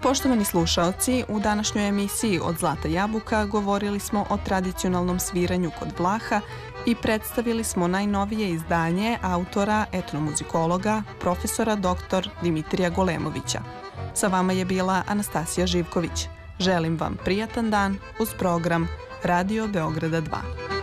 Poštovani slušaoci, u današnjoj emisiji Od Zlata jabuka govorili smo o tradicionalnom sviranju kod Vlaha i predstavili smo najnovije izdanje autora etnomuzikologa, profesora dr. Dimitrija Golemovića. Sa vama je bila Anastasija Živković. Želim vam prijatan dan uz program Radio Beograda 2.